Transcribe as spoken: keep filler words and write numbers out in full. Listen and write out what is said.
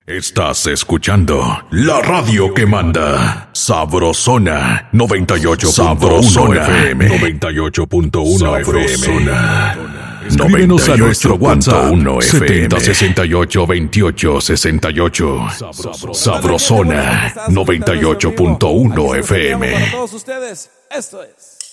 Estás escuchando la radio que manda. Sabrosona noventa y ocho punto uno F M. noventa y ocho punto uno F M. Escríbenos a nuestro WhatsApp setenta sesenta y ocho veintiocho sesenta y ocho. Sabrosona noventa y ocho punto uno F M. Para todos ustedes, esto es